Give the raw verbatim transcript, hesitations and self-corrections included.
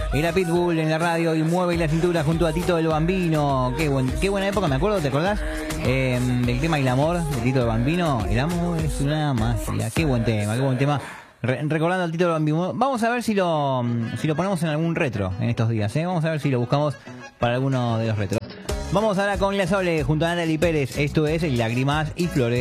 Era Pitbull en la radio y Mueve la cintura junto a Tito el Bambino. Qué, buen, qué buena época, me acuerdo, ¿te acordás? Eh, del tema El Amor de Tito el Bambino. El amor es una magia. Qué buen tema, qué buen tema. Re recordando al Tito el Bambino. Vamos a ver si lo, si lo ponemos en algún retro en estos días, ¿eh? Vamos a ver si lo buscamos para alguno de los retros. Vamos ahora con La Sole junto a Natalie Pérez. Esto es Lágrimas y Flores.